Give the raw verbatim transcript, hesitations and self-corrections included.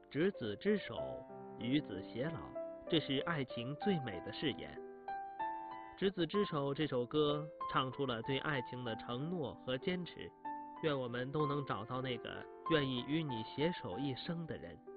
执子之手，与子偕老，这是爱情最美的誓言。执子之手这首歌唱出了对爱情的承诺和坚持，愿我们都能找到那个愿意与你携手一生的人。